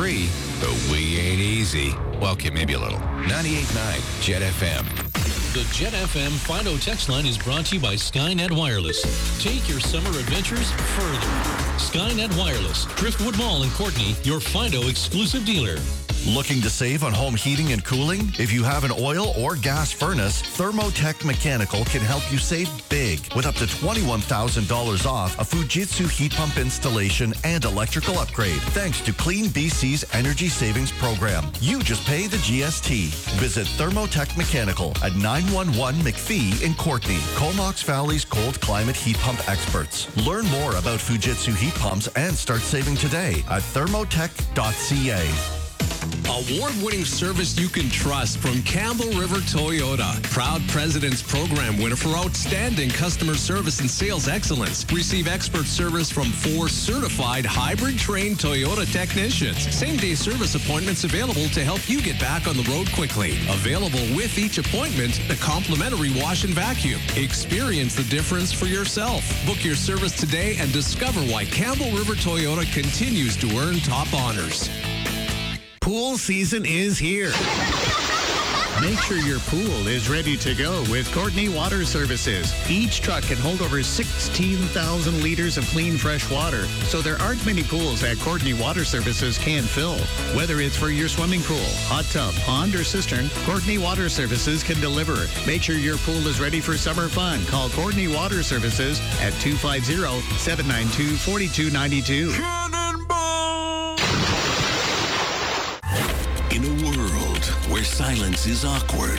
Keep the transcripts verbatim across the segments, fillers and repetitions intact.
free, but we ain't easy. Well, okay, maybe a little. ninety-eight point nine Jet F M. The Jet F M Fido text line is brought to you by Skynet Wireless. Take your summer adventures further. Skynet Wireless, Driftwood Mall in Courtney, your Fido exclusive dealer. Looking to save on home heating and cooling? If you have an oil or gas furnace, Thermotech Mechanical can help you save big with up to twenty-one thousand dollars off a Fujitsu heat pump installation and electrical upgrade, thanks to Clean B C's energy savings program. You just pay the G S T. Visit Thermotech Mechanical at nine one one McPhee in Courtney, Comox Valley's cold climate heat pump experts. Learn more about Fujitsu heat pumps and start saving today at thermotech dot c a. Award-winning service you can trust from Campbell River Toyota. Proud President's Program winner for outstanding customer service and sales excellence. Receive expert service from four certified hybrid-trained Toyota technicians. Same-day service appointments available to help you get back on the road quickly. Available with each appointment, the complimentary wash and vacuum. Experience the difference for yourself. Book your service today and discover why Campbell River Toyota continues to earn top honors. Pool season is here. Make sure your pool is ready to go with Courtney Water Services. Each truck can hold over sixteen thousand liters of clean, fresh water, so there aren't many pools that Courtney Water Services can't fill. Whether it's for your swimming pool, hot tub, pond, or cistern, Courtney Water Services can deliver. Make sure your pool is ready for summer fun. Call Courtney Water Services at two five zero, seven nine two, four two nine two. In a world where silence is awkward,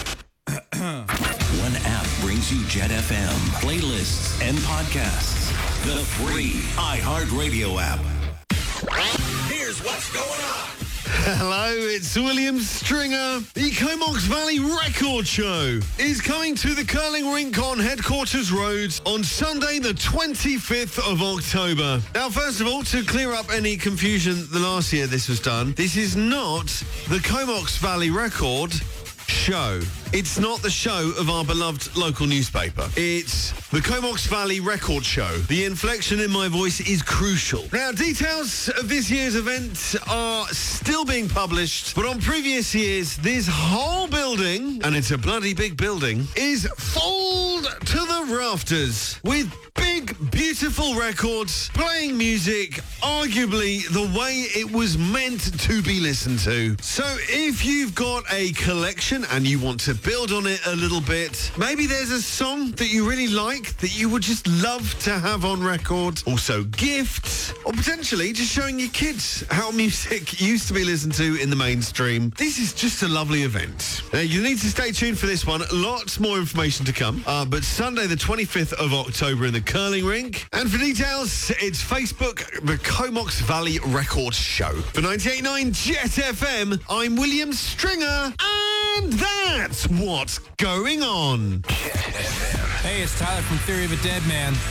one app brings you Jet F M, playlists, and podcasts. The free iHeartRadio app. Here's what's going on. Hello, it's William Stringer. The Comox Valley Record Show is coming to the curling rink on Headquarters Road on Sunday, the twenty-fifth of October. Now, first of all, to clear up any confusion the last year this was done, this is not the Comox Valley Record Show. It's not the show of our beloved local newspaper. It's the Comox Valley Record Show. The inflection in my voice is crucial. Now, details of this year's event are still being published, but on previous years, this whole building, and it's a bloody big building, is full to the rafters with big, beautiful records, playing music, arguably the way it was meant to be listened to. So if you've got a collection and you want to build on it a little bit, maybe there's a song that you really like that you would just love to have on record, also gifts, or potentially just showing your kids how music used to be listened to in the mainstream. This is just a lovely event. Now, you need to stay tuned for this one. Lots more information to come. Uh, but Sunday, the twenty-fifth of October in the curling rink. And for details, it's Facebook, the Comox Valley Record Show. For ninety-eight point nine Jet F M, I'm William Stringer, and that's what's going on. Hey, it's Tyler from Theory of a Dead Man.